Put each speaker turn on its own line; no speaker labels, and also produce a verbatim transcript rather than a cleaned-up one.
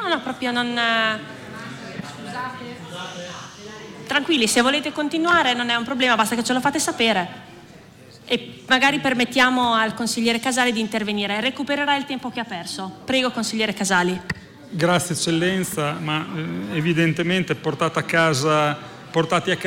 No, no, proprio non... Tranquilli, se volete continuare non è un problema, basta che ce lo fate sapere. E magari permettiamo al consigliere Casali di intervenire. Recupererà il tempo che ha perso. Prego, consigliere Casali.
Grazie eccellenza, ma eh, evidentemente portata a casa, portati a casa